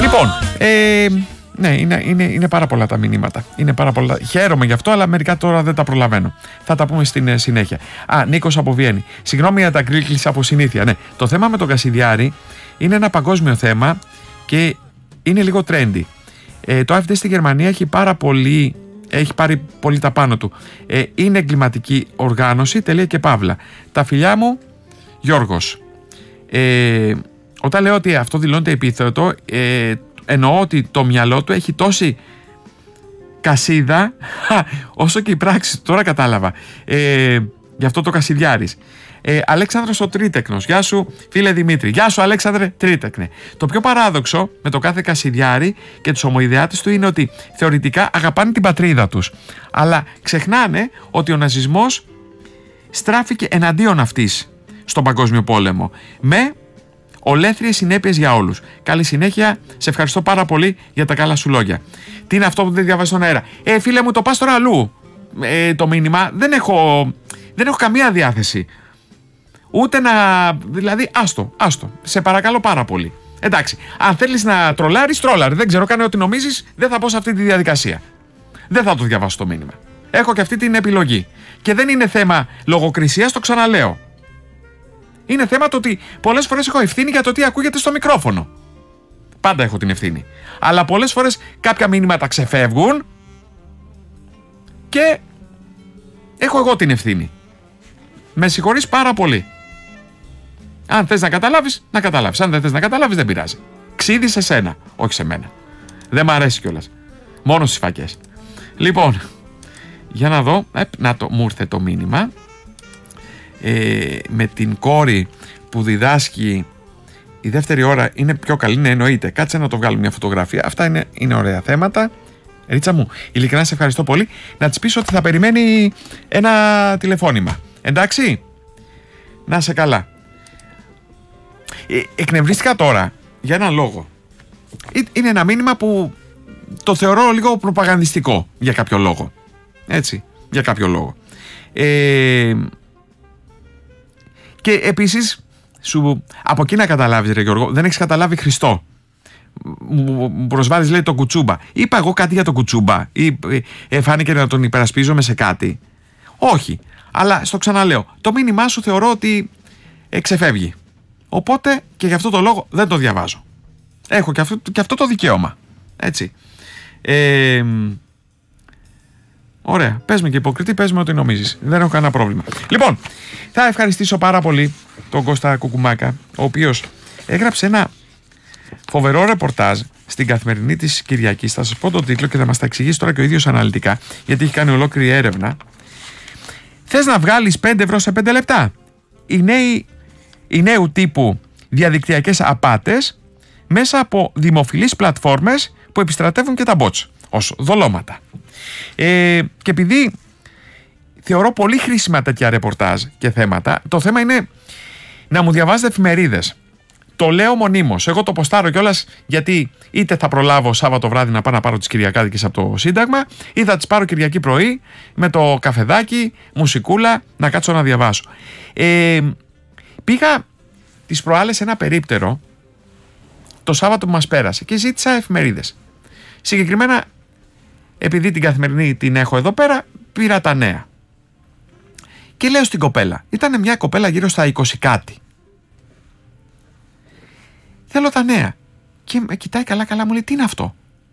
Λοιπόν, ναι, είναι πάρα πολλά τα μηνύματα. Είναι πάρα πολλά. Χαίρομαι γι' αυτό, αλλά μερικά τώρα δεν τα προλαβαίνω. Θα τα πούμε στην συνέχεια. Νίκος από Βιέννη. Συγγνώμη για τα γκρίκλεις από συνήθεια. Ναι, το θέμα με τον Κασιδιάρη είναι ένα παγκόσμιο θέμα και είναι λίγο trendy. Το AfD στη Γερμανία έχει πάρει πολύ τα πάνω του. Είναι εγκληματική οργάνωση, τελεία και παύλα. Τα φιλιά μου, Γιώργος. Όταν λέω ότι αυτό δηλώνεται επίθετο, εννοώ ότι το μυαλό του έχει τόση κασίδα όσο και η πράξη. Τώρα κατάλαβα. Γι' αυτό το Κασιδιάρης. Αλέξανδρος ο Τρίτεκνος. Γεια σου φίλε Δημήτρη. Γεια σου Αλέξανδρε Τρίτεκνε. Το πιο παράδοξο με το κάθε Κασιδιάρη και τους ομοειδεάτες του είναι ότι θεωρητικά αγαπάνε την πατρίδα τους. Αλλά ξεχνάνε ότι ο ναζισμός στράφηκε εναντίον αυτής στον Παγκόσμιο Πόλεμο. Με ολέθριες συνέπειες για όλους. Καλή συνέχεια. Σε ευχαριστώ πάρα πολύ για τα καλά σου λόγια. Τι είναι αυτό που δεν διαβάζεις στον αέρα? Φίλε μου, το πας τώρα αλλού. Το μήνυμα δεν έχω καμία διάθεση. Ούτε να... Δηλαδή, άστο. Σε παρακαλώ πάρα πολύ. Εντάξει, αν θέλεις να τρολάρεις, τρόλαρ. Δεν ξέρω, κάνε ό,τι νομίζεις, δεν θα πω σε αυτή τη διαδικασία. Δεν θα το διαβάσω το μήνυμα. Έχω και αυτή την επιλογή. Και δεν είναι θέμα λογοκρισίας, το ξαναλέω. Είναι θέμα το ότι πολλές φορές έχω ευθύνη για το τι ακούγεται στο μικρόφωνο. Πάντα έχω την ευθύνη. Αλλά πολλές φορές κάποια μήνυματα ξεφεύγουν και έχω εγώ την ευθύνη. Με συγχωρείς πάρα πολύ. Αν θες να καταλάβεις, να καταλάβεις. Αν δεν θες να καταλάβεις, δεν πειράζει. Ξύδι σε σένα, όχι σε μένα. Δεν μ' αρέσει κιόλας. Μόνο στις φακές. Λοιπόν, για να δω. Μου ήρθε το μήνυμα. Με την κόρη που διδάσκει η δεύτερη ώρα είναι πιο καλή. Ναι, εννοείται. Κάτσε να το βγάλω μια φωτογραφία. Αυτά είναι ωραία θέματα. Ρίτσα μου, ειλικρινά σε ευχαριστώ πολύ. Να της πεις ότι θα περιμένει ένα τηλεφώνημα. Εντάξει, να σε καλά. Εκνευρίστηκα τώρα για έναν λόγο. Είναι ένα μήνυμα που το θεωρώ λίγο προπαγανδιστικό για κάποιο λόγο. Έτσι, για κάποιο λόγο. Και επίσης, από εκεί να καταλάβεις ρε Γιώργο, δεν έχεις καταλάβει Χριστό. Μου προσβάλλεις λέει το Κουτσούμπα. Είπα εγώ κάτι για το Κουτσούμπα ή φάνηκε να τον υπερασπίζομαι σε κάτι? Όχι. Αλλά στο ξαναλέω, το μήνυμά σου θεωρώ ότι ξεφεύγει. Οπότε και γι' αυτό το λόγο δεν το διαβάζω. Έχω και αυτό το δικαίωμα. Έτσι. Ωραία. Πες με και υποκριτή, πες με ό,τι νομίζεις. Δεν έχω κανένα πρόβλημα. Λοιπόν, θα ευχαριστήσω πάρα πολύ τον Κώστα Κουκουμάκα, ο οποίος έγραψε ένα φοβερό ρεπορτάζ στην Καθημερινή της Κυριακής. Θα σας πω τον τίτλο και θα μας τα εξηγήσει τώρα και ο ίδιος αναλυτικά, γιατί έχει κάνει ολόκληρη έρευνα. Θες να βγάλεις 5 ευρώ σε 5 λεπτά? Οι νέου τύπου διαδικτυακές απάτες μέσα από δημοφιλείς πλατφόρμες που επιστρατεύουν και τα bots ως δολώματα. Και επειδή θεωρώ πολύ χρήσιμα τέτοια ρεπορτάζ και θέματα, το θέμα είναι να μου διαβάζετε εφημερίδες. Το λέω μονίμως. Εγώ το ποστάρω κιόλας γιατί είτε θα προλάβω Σάββατο βράδυ να πάω να πάρω τις Κυριακάτικες από το Σύνταγμα, ή θα τις πάρω Κυριακή πρωί με το καφεδάκι, μουσικούλα, να κάτσω να διαβάσω. Πήγα τις προάλλες σε ένα περίπτερο το Σάββατο που μας πέρασε και ζήτησα εφημερίδες. Συγκεκριμένα, επειδή την Καθημερινή την έχω εδώ πέρα, πήρα τα νέα. Και λέω στην κοπέλα, ήταν μια κοπέλα γύρω στα 20 κάτι. Θέλω τα νέα. Και με κοιτάει καλά, μου λέει, τι είναι αυτό?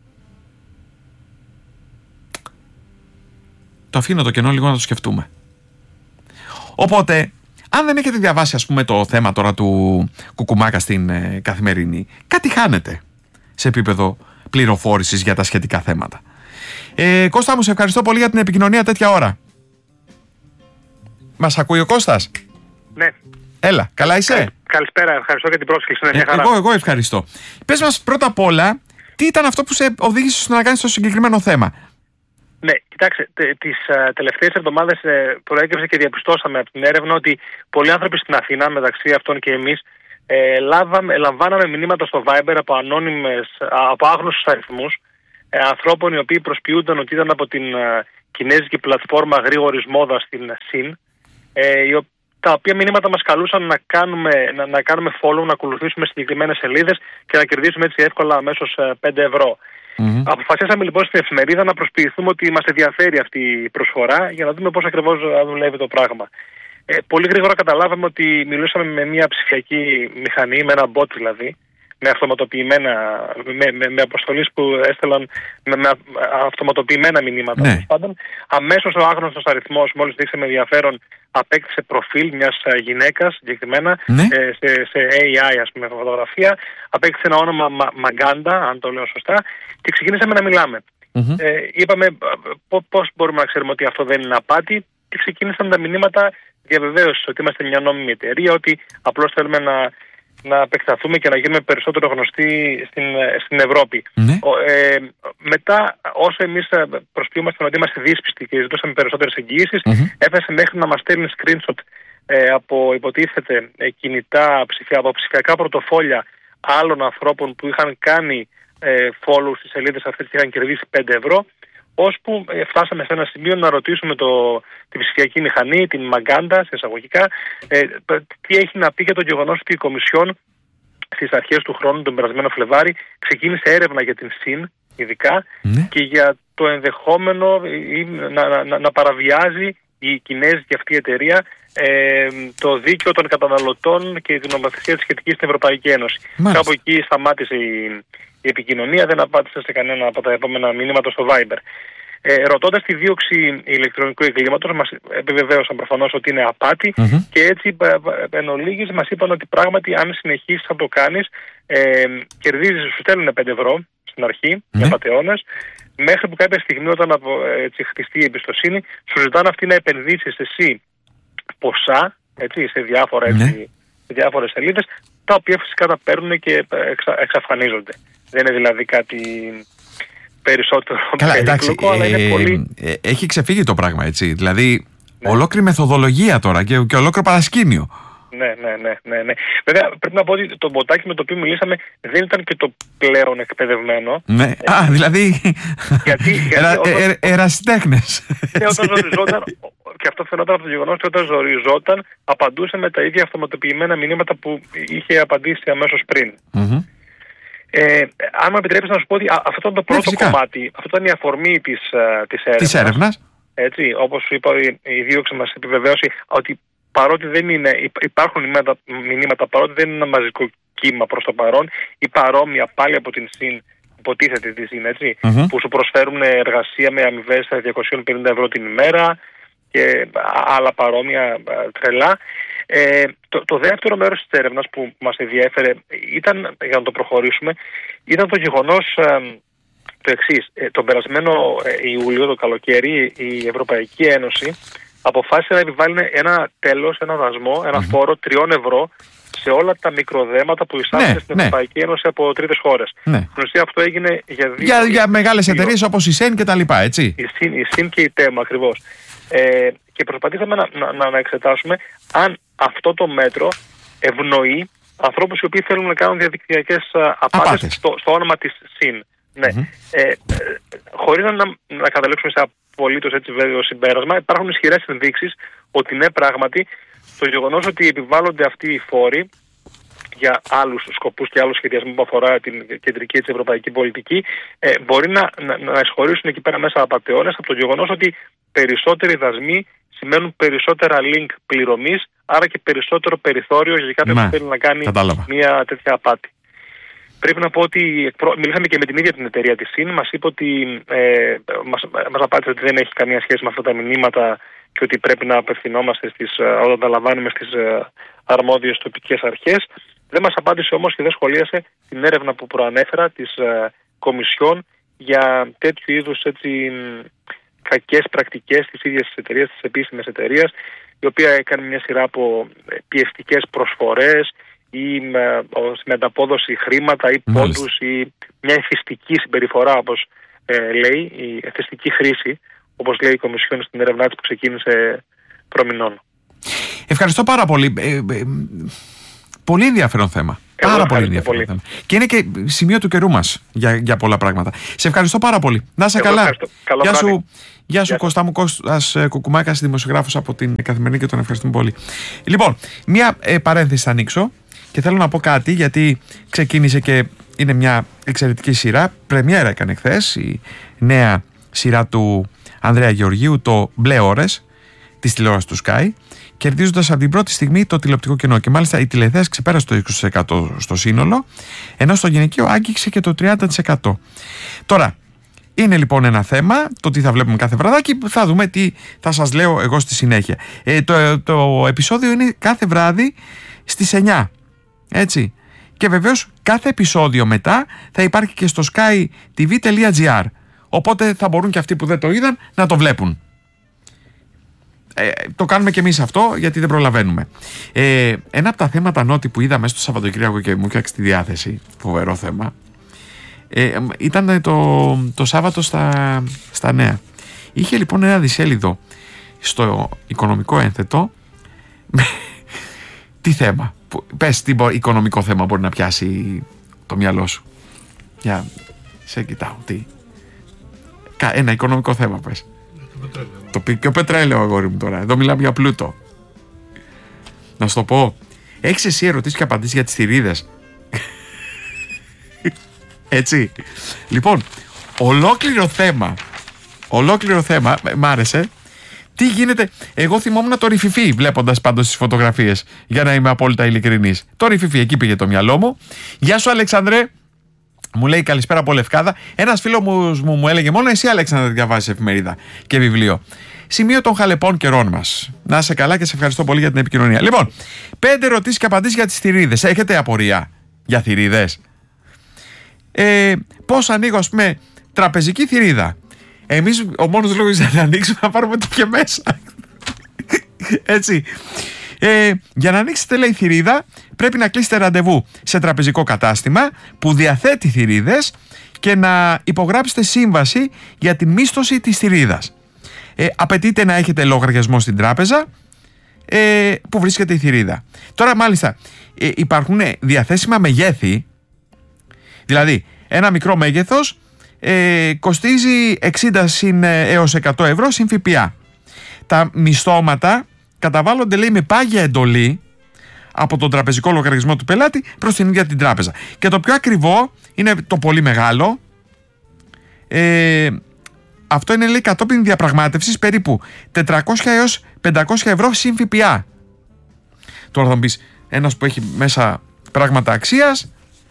Το αφήνω το κενό λίγο να το σκεφτούμε. Οπότε, αν δεν έχετε διαβάσει ας πούμε το θέμα τώρα του Κουκουμάκα στην Καθημερινή, κάτι χάνετε σε επίπεδο πληροφόρησης για τα σχετικά θέματα. Κώστα μου, σε ευχαριστώ πολύ για την επικοινωνία τέτοια ώρα. Μας ακούει ο Κώστας? Ναι. Έλα, καλά είσαι? Καλησπέρα, ευχαριστώ για την πρόσκληση. Εγώ ευχαριστώ. Πες μας πρώτα απ' όλα, τι ήταν αυτό που σε οδήγησε στο να κάνεις το συγκεκριμένο θέμα? Ναι, κοιτάξτε, τις τελευταίες εβδομάδες προέκυψε και διαπιστώσαμε από την έρευνα ότι πολλοί άνθρωποι στην Αθήνα, μεταξύ αυτών και εμείς, λαμβάναμε μηνύματα στο Viber από άγνωστους αριθμούς, ανθρώπων οι οποίοι προσποιούνταν ότι ήταν από την κινέζικη πλατφόρμα γρήγορης μόδας στην ΣΥΝ, τα οποία μηνύματα μας καλούσαν να κάνουμε follow, να ακολουθήσουμε συγκεκριμένες σελίδες και να κερδίσουμε έτσι εύκολα αμέσως 5 ευρώ. Αποφασίσαμε λοιπόν στην εφημερίδα να προσποιηθούμε ότι μας ενδιαφέρει αυτή η προσφορά για να δούμε πώς ακριβώς δουλεύει το πράγμα. Πολύ γρήγορα καταλάβαμε ότι μιλούσαμε με μια ψηφιακή μηχανή, με ένα bot δηλαδή, με με αποστολές που έστελαν με αυτοματοποιημένα μηνύματα. Ναι. Αμέσως ο άγνωστος αριθμός, μόλις δείξαμε ενδιαφέρον, απέκτησε προφίλ μιας γυναίκας συγκεκριμένα, ναι, σε AI ας πούμε φωτογραφία, απέκτησε ένα όνομα Μαγκάντα, αν το λέω σωστά, και ξεκινήσαμε να μιλάμε. Είπαμε πώς μπορούμε να ξέρουμε ότι αυτό δεν είναι απάτη, και ξεκίνησαν τα μηνύματα διαβεβαίωσης ότι είμαστε μια νόμιμη εταιρεία, ότι απλώς θέλουμε να επεκταθούμε και να γίνουμε περισσότερο γνωστοί στην Ευρώπη. Μετά, όσο εμείς προσποιούμασταν ότι είμαστε δύσπιστοι και ζητούσαμε περισσότερες εγγυήσεις, έφτασε μέχρι να μας στέλνει screenshot από υποτίθεται κινητά από ψηφιακά πορτοφόλια άλλων ανθρώπων που είχαν κάνει follow στις σελίδες αυτές και είχαν κερδίσει 5 ευρώ, ώσπου φτάσαμε σε ένα σημείο να ρωτήσουμε την ψηφιακή μηχανή, την Μαγκάντα, σε εισαγωγικά, τι έχει να πει για το γεγονός ότι η Κομισιόν στις αρχές του χρόνου, τον περασμένο Φλεβάρι, ξεκίνησε έρευνα για την ΣΥΝ, ειδικά, και για το ενδεχόμενο να παραβιάζει η κινέζικη αυτή εταιρεία το δίκαιο των καταναλωτών και την νομοθεσία της σχετική στην Ευρωπαϊκή Ένωση. Κάπου εκεί σταμάτησε η επικοινωνία, δεν απάντησε σε κανένα από τα επόμενα μηνύματα στο Viber. Ρωτώντας τη δίωξη ηλεκτρονικού εγκλήματος, μας επιβεβαίωσαν προφανώς ότι είναι απάτη, και έτσι εν ολίγης μας είπαν ότι πράγματι αν συνεχίσεις να το κάνεις, κερδίζεις, σου στέλνουν 5 ευρώ στην αρχή για πατεώνες, μέχρι που κάποια στιγμή όταν χτιστεί η εμπιστοσύνη, σου ζητάνε αυτοί να επενδύσεις εσύ ποσά σε διάφορες σελίδες, τα οποία φυσικά τα παίρνουν και εξαφανίζονται. Δεν είναι δηλαδή κάτι περισσότερο περίπλοκο, αλλά είναι πολύ... Έχει ξεφύγει το πράγμα, έτσι. Δηλαδή, ολόκληρη μεθοδολογία τώρα και ολόκληρο παρασκήνιο. Ναι. Βέβαια, πρέπει να πω ότι το μποτάκι με το οποίο μιλήσαμε δεν ήταν και το πλέον εκπαιδευμένο. Ναι. Δηλαδή. Ερασιτέχνες. Όταν ζοριζόταν, και αυτό φαινόταν από το γεγονός ότι όταν ζοριζόταν, απαντούσε με τα ίδια αυτοματοποιημένα μηνύματα που είχε απαντήσει αμέσως πριν. Αν μου επιτρέπεις να σου πω ότι αυτό ήταν το πρώτο κομμάτι, αυτό ήταν η αφορμή της έρευνας. Έτσι, όπως σου είπα, η δίωξη μας επιβεβαίωσε ότι παρότι δεν είναι, υπάρχουν μηνύματα, παρότι δεν είναι ένα μαζικό κύμα προς το παρόν, ή παρόμοια πάλι από την ΣΥΝ, υποτίθεται τη ΣΥΝ, έτσι, που σου προσφέρουν εργασία με αμοιβές 250 ευρώ την ημέρα και άλλα παρόμοια τρελά. Το δεύτερο μέρος της έρευνας που μας ενδιέφερε ήταν, για να το προχωρήσουμε, ήταν το γεγονός το εξής. Τον περασμένο Ιούλιο, το καλοκαίρι, η Ευρωπαϊκή Ένωση αποφάσισε να επιβάλλει ένα τέλος, ένα δασμό, ένα φόρο 3 ευρώ σε όλα τα μικροδέματα που εισάγονται στην Ευρωπαϊκή Ένωση από τρίτες χώρες. Στην ουσία αυτό έγινε για μεγάλες εταιρείες όπως η ΣΕΝ και τα λοιπά, έτσι. Η ΣΥΝ και η ΤΕΜ ακριβώς. Και προσπαθήσαμε να εξετάσουμε αν αυτό το μέτρο ευνοεί ανθρώπους οι οποίοι θέλουν να κάνουν διαδικτυακές απάτες στο όνομα της ΣΥΝ. Χωρίς να καταλήξουμε σε απολύτως έτσι βέβαιο συμπέρασμα, υπάρχουν ισχυρές ενδείξεις ότι ναι, πράγματι, το γεγονός ότι επιβάλλονται αυτοί οι φόροι για άλλους σκοπούς και άλλους σχεδιασμούς που αφορά την κεντρική της ευρωπαϊκή πολιτική, μπορεί να εισχωρήσουν εκεί πέρα μέσα απατεώνες από το γεγονός ότι περισσότεροι δασμοί σημαίνουν περισσότερα link πληρωμής, άρα και περισσότερο περιθώριο για κάποιον που θέλει να κάνει μια τέτοια απάτη. Πρέπει να πω ότι μιλήσαμε και με την ίδια την εταιρεία της ΣΥΝ, μας είπε ότι μας απάντησε ότι δεν έχει καμία σχέση με αυτά τα μηνύματα και ότι πρέπει να απευθυνόμαστε όταν τα λαμβάνουμε στις αρμόδιες τοπικές αρχές. Δεν μας απάντησε όμως και δεν σχολίασε την έρευνα που προανέφερα της Κομισιόν για τέτοιου είδους κακές πρακτικές της ίδιας της εταιρείας, της επίσημης εταιρείας, η οποία έκανε μια σειρά από πιεστικές προσφορές ή με ανταπόδοση χρήματα ή πόντους ή μια εθιστική συμπεριφορά, όπως λέει, η εθιστική χρήση, όπως λέει η Κομισιόν στην έρευνά της που ξεκίνησε προμηνών. Ευχαριστώ πάρα πολύ. Πολύ ενδιαφέρον θέμα. Πάρα πολύ ενδιαφέρον θέμα. Και είναι και σημείο του καιρού μας για πολλά πράγματα. Σε ευχαριστώ πάρα πολύ. Να είσαι καλά. Γεια σου Κώστα μου, Κώστας Κουκουμάκας, δημοσιογράφος από την Καθημερινή, και τον ευχαριστούμε πολύ. Λοιπόν, μία παρένθεση θα ανοίξω και θέλω να πω κάτι, γιατί ξεκίνησε και είναι μια εξαιρετική σειρά. Πρεμιέρα έκανε χθες η νέα σειρά του Ανδρέα Γεωργίου, το Μπλε Ώρες, της τηλεόρασης του Sky, κερδίζοντας από την πρώτη στιγμή το τηλεοπτικό κοινό. Και μάλιστα η τηλεθέαση ξεπέρασε το 20% στο σύνολο, ενώ στο γυναικείο άγγιξε και το 30%. Τώρα, είναι λοιπόν ένα θέμα, το τι θα βλέπουμε κάθε βραδάκι, θα δούμε τι θα σας λέω εγώ στη συνέχεια. Το επεισόδιο είναι κάθε βράδυ στις 9, έτσι. Και βεβαίως κάθε επεισόδιο μετά θα υπάρχει και στο skytv.gr, οπότε θα μπορούν και αυτοί που δεν το είδαν να το βλέπουν. Το κάνουμε και εμείς αυτό, γιατί δεν προλαβαίνουμε. Ένα από τα θέματα Νότι που είδα μέσα στο Σαββατοκύριακο και μου φτιάξει τη διάθεση, φοβερό θέμα, ήταν το Σάββατο στα νέα. Είχε λοιπόν ένα δισέλιδο στο Οικονομικό Ένθετο. Τι θέμα, πες τι οικονομικό θέμα μπορεί να πιάσει το μυαλό σου? Για σε κοιτάω, τι? Ένα οικονομικό θέμα πες. Το πει ο πετρέλαιο, αγόρι μου, τώρα. Εδώ μιλάμε για πλούτο. Να σου το πω. Έχεις εσύ ερωτήσεις και απαντήσεις για τις θηρίδες? Έτσι. Λοιπόν, ολόκληρο θέμα, μ' άρεσε. Τι γίνεται? Εγώ θυμόμουν το Ρηφιφί, βλέποντας πάντως τις φωτογραφίες, για να είμαι απόλυτα ειλικρινής. Το Ρηφιφί, εκεί πήγε το μυαλό μου. Γεια σου Αλεξανδρέ. Μου λέει καλησπέρα από Λευκάδα. Ένας φίλος μου έλεγε μόνο εσύ, Αλέξανδρε, διαβάζεις εφημερίδα και βιβλίο. Σημείο των χαλεπών καιρών μας. Να είσαι καλά και σε ευχαριστώ πολύ για την επικοινωνία. Λοιπόν, 5 ερωτήσεις και απαντήσεις για τις θηρίδες. Έχετε απορία για θηρίδες? Πώς ανοίγω, ας πούμε, τραπεζική θηρίδα? Εμείς ο μόνος λόγος για να ανοίξουμε να πάρουμε το και μέσα. Έτσι. Για να ανοίξετε, λέει, θηρίδα, πρέπει να κλείσετε ραντεβού σε τραπεζικό κατάστημα που διαθέτει θηρίδες και να υπογράψετε σύμβαση για την μίσθωση της θηρίδας. Απαιτείται να έχετε λογαριασμό στην τράπεζα που βρίσκεται η θηρίδα. Τώρα μάλιστα υπάρχουν διαθέσιμα μεγέθη, δηλαδή ένα μικρό μέγεθος κοστίζει 60 συν έως 100 ευρώ συν ΦΠΑ. Τα μισθώματα καταβάλλονται, λέει, με πάγια εντολή από τον τραπεζικό λογαριασμό του πελάτη προς την ίδια την τράπεζα. Και το πιο ακριβό είναι το πολύ μεγάλο. Αυτό είναι, λέει, κατόπιν διαπραγμάτευσης περίπου 400 έως 500 ευρώ συν ΦΠΑ. Τώρα θα μου πεις, ένας που έχει μέσα πράγματα αξίας,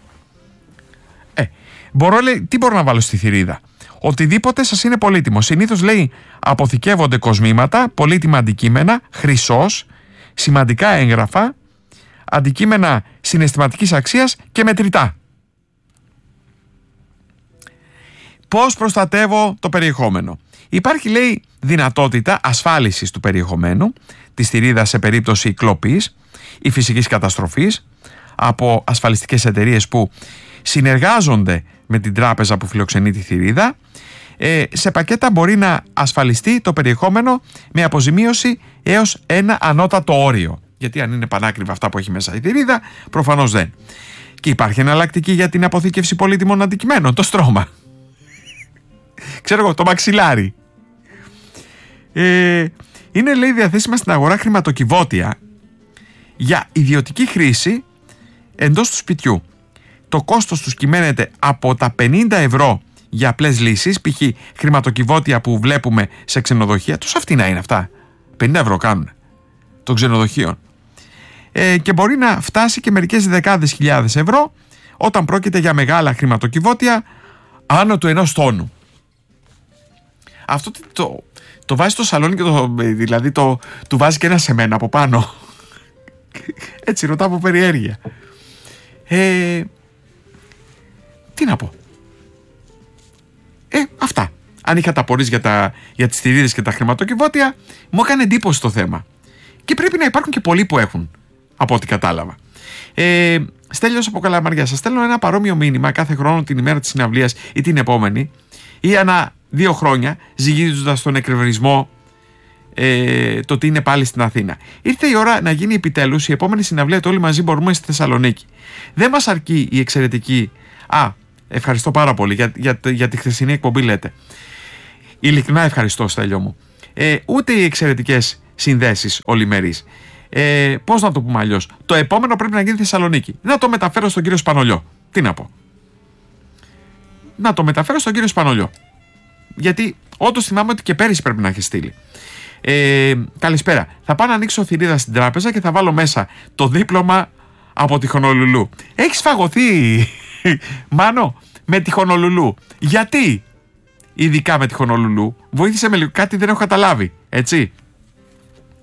τι μπορώ να βάλω στη θηρίδα? Οτιδήποτε σας είναι πολύτιμο. Συνήθως, λέει, αποθηκεύονται κοσμήματα, πολύτιμα αντικείμενα, χρυσός, σημαντικά έγγραφα, αντικείμενα συναισθηματικής αξίας και μετρητά. Πώς προστατεύω το περιεχόμενο? Υπάρχει, λέει, δυνατότητα ασφάλισης του περιεχομένου της θηρίδας σε περίπτωση κλοπής ή φυσικής καταστροφής από ασφαλιστικές εταιρείες που συνεργάζονται με την τράπεζα που φιλοξενεί τη θηρίδα. Σε πακέτα μπορεί να ασφαλιστεί το περιεχόμενο με αποζημίωση έως ένα ανώτατο όριο. Γιατί αν είναι πανάκριβα αυτά που έχει μέσα η θηρίδα, προφανώς δεν. Και υπάρχει εναλλακτική για την αποθήκευση πολύτιμων αντικειμένων, το στρώμα. Ξέρω εγώ, το μαξιλάρι. Είναι, λέει, διαθέσιμα στην αγορά χρηματοκιβώτια για ιδιωτική χρήση εντός του σπιτιού. Το κόστος τους κυμαίνεται από τα 50 ευρώ για απλές λύσεις, π.χ. χρηματοκιβώτια που βλέπουμε σε ξενοδοχεία. Τόσο αυτή να είναι αυτά. 50 ευρώ κάνουν των ξενοδοχείων. Και μπορεί να φτάσει και μερικές δεκάδες χιλιάδες ευρώ όταν πρόκειται για μεγάλα χρηματοκιβώτια άνω του 1 τόνου. Αυτό το βάζει στο σαλόνι και δηλαδή του βάζει και ένα σεμένα από πάνω. Έτσι ρωτάω από περιέργεια. Τι να πω? Αυτά. Αν είχατε απορίες για τις θηρίδες και τα χρηματοκιβώτια, μου έκανε εντύπωση το θέμα. Και πρέπει να υπάρχουν και πολλοί που έχουν, από ό,τι κατάλαβα. Στέλιος από Καλαμαριά. Σας στέλνω ένα παρόμοιο μήνυμα κάθε χρόνο την ημέρα της συναυλίας ή την επόμενη, ή ανά 2 χρόνια, ζυγίζοντας τον εκρευρισμό το ότι είναι πάλι στην Αθήνα. Ήρθε η ώρα να γίνει επιτέλους η επόμενη συναυλία του Όλοι Μαζί Μπορούμε στη Θεσσαλονίκη. Δεν μας αρκεί η εξαιρετική. Ευχαριστώ πάρα πολύ για τη χθεσινή εκπομπή, λέτε. Ειλικρινά ευχαριστώ, Στέλιο μου. Ούτε οι εξαιρετικές συνδέσεις ολημερείς. Πώς να το πούμε αλλιώς? Το επόμενο πρέπει να γίνει Θεσσαλονίκη. Να το μεταφέρω στον κύριο Σπανολιό. Τι να πω? Να το μεταφέρω στον κύριο Σπανολιό. Γιατί όντως θυμάμαι ότι και πέρυσι πρέπει να έχει στείλει. Καλησπέρα. Θα πάω να ανοίξω θηρίδα στην τράπεζα και θα βάλω μέσα το δίπλωμα από τη Χονολουλού. Έχεις φαγωθεί, Μάνο, με τη Χονολουλού? Γιατί ειδικά με τη Χονολουλού? Βοήθησε με λίγο, κάτι δεν έχω καταλάβει, έτσι.